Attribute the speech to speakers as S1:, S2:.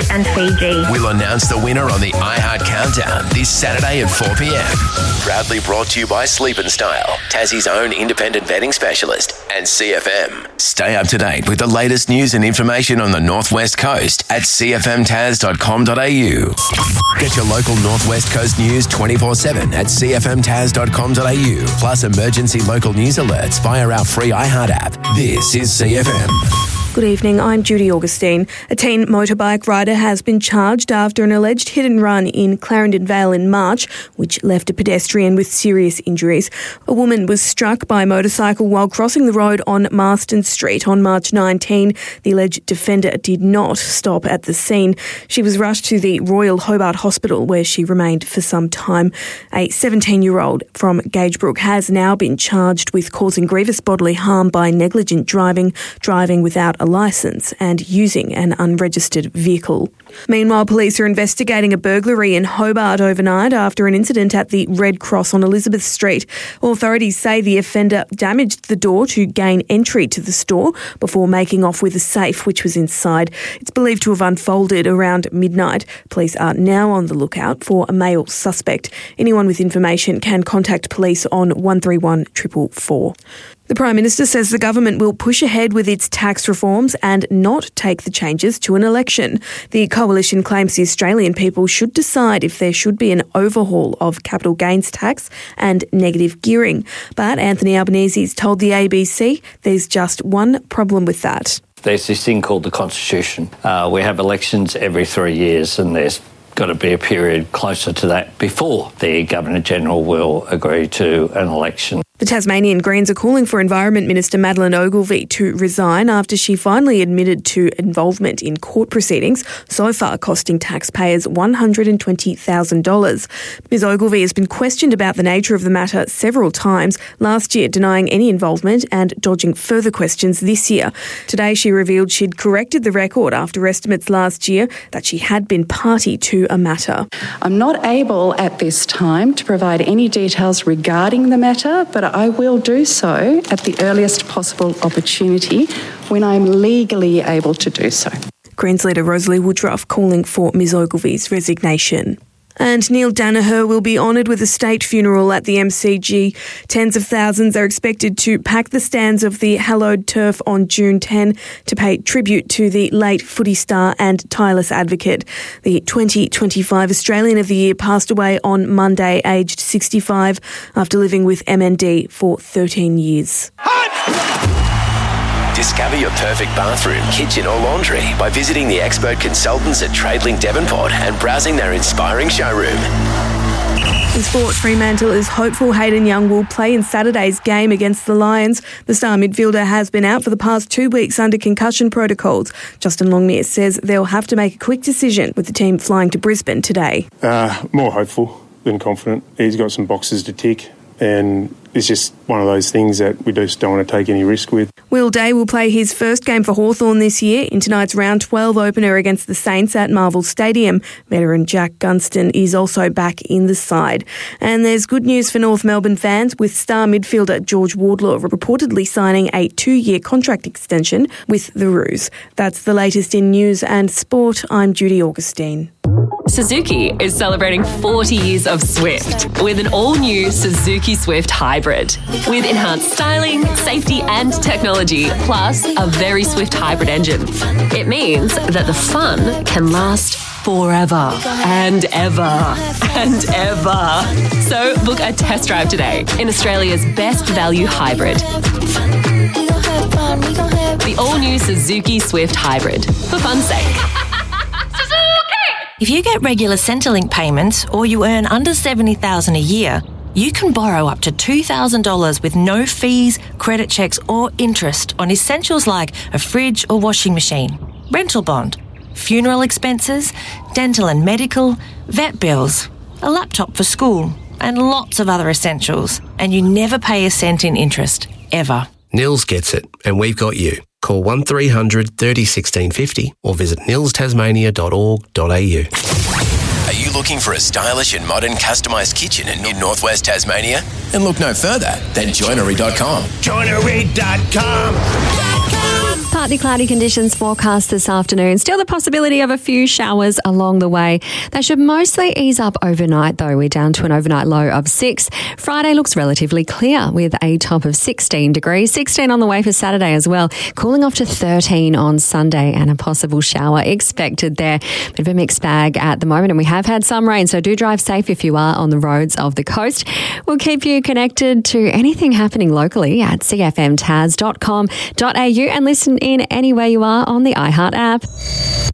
S1: and Fiji.
S2: We'll announce the winner on the iHeart Countdown this Saturday at 4 p.m. Proudly brought to you by Sleep and Style, Tassie's own independent vetting specialist, and CFM. Stay up to date with the latest news and information on the Northwest Coast at cfmtaz.com.au. Get your local Northwest Coast news 24/7 at cfmtaz.com.au. Plus emergency local news alerts via our free iHeart app. This is CFM.
S3: Good evening, I'm Judy Augustine. A teen motorbike rider has been charged after an alleged hit and run in Clarendon Vale in March, which left a pedestrian with serious injuries. A woman was struck by a motorcycle while crossing the road on Marston Street on March 19. The alleged defender did not stop at the scene. She was rushed to the Royal Hobart Hospital where she remained for some time. A 17-year-old from Gagebrook has now been charged with causing grievous bodily harm by negligent driving without a licence and using an unregistered vehicle. Meanwhile, police are investigating a burglary in Hobart overnight after an incident at the Red Cross on Elizabeth Street. Authorities say the offender damaged the door to gain entry to the store before making off with a safe which was inside. It's believed to have unfolded around midnight. Police are now on the lookout for a male suspect. Anyone with information can contact police on 131 444. The Prime Minister says the government will push ahead with its tax reforms and not take the changes to an election. The coalition claims the Australian people should decide if there should be an overhaul of capital gains tax and negative gearing. But Anthony Albanese's told the ABC there's just one problem with that.
S4: There's this thing called the Constitution. We have elections every 3 years and there's got to be a period closer to that before the Governor-General will agree to an election.
S3: The Tasmanian Greens are calling for Environment Minister Madeleine Ogilvie to resign after she finally admitted to involvement in court proceedings, so far costing taxpayers $120,000. Ms Ogilvie has been questioned about the nature of the matter several times, last year denying any involvement and dodging further questions this year. Today she revealed she'd corrected the record after estimates last year that she had been party to a matter.
S5: I'm not able at this time to provide any details regarding the matter, but I will do so at the earliest possible opportunity when I'm legally able to do so.
S3: Greens leader Rosalie Woodruff calling for Ms Ogilvie's resignation. And Neil Danaher will be honoured with a state funeral at the MCG. Tens of thousands are expected to pack the stands of the hallowed turf on June 10 to pay tribute to the late footy star and tireless advocate. The 2025 Australian of the Year passed away on Monday, aged 65, after living with MND for 13 years.
S2: Discover your perfect bathroom, kitchen or laundry by visiting the expert consultants at Tradelink Devonport and browsing their inspiring showroom.
S3: In sport, Fremantle is hopeful Hayden Young will play in Saturday's game against the Lions. The star midfielder has been out for the past 2 weeks under concussion protocols. Justin Longmire says they'll have to make a quick decision with the team flying to Brisbane today.
S6: More hopeful than confident. He's got some boxes to tick and it's just one of those things that we just don't want to take any risk with.
S3: Will Day will play his first game for Hawthorn this year in tonight's round 12 opener against the Saints at Marvel Stadium. Veteran Jack Gunston is also back in the side. And there's good news for North Melbourne fans, with star midfielder George Wardlaw reportedly signing a 2-year contract extension with the Roos. That's the latest in news and sport. I'm Judy Augustine.
S7: Suzuki is celebrating 40 years of Swift with an all-new Suzuki Swift Hybrid. With enhanced styling, safety and technology, plus a very swift hybrid engine. It means that the fun can last forever and ever and ever. So book a test drive today in Australia's best value hybrid. The all-new Suzuki Swift Hybrid. For fun's sake.
S8: If you get regular Centrelink payments or you earn under $70,000 a year, you can borrow up to $2,000 with no fees, credit checks or interest on essentials like a fridge or washing machine, rental bond, funeral expenses, dental and medical, vet bills, a laptop for school and lots of other essentials. And you never pay a cent in interest, ever.
S9: Nils gets it, and we've got you. Call 1300 30 1650 or visit nilstasmania.org.au.
S2: Are you looking for a stylish and modern customised kitchen in Northwest Tasmania? Then look no further than joinery.com.
S10: Joinery.com.
S1: Partly cloudy conditions forecast this afternoon. Still the possibility of a few showers along the way. They should mostly ease up overnight, though. We're down to an overnight low of 6. Friday looks relatively clear with a top of 16 degrees. 16 on the way for Saturday as well. Cooling off to 13 on Sunday and a possible shower expected there. Bit of a mixed bag at the moment, and we have had some rain, so do drive safe if you are on the roads of the coast. We'll keep you connected to anything happening locally at cfmtas.com.au and listen in anywhere you are on the iHeart app.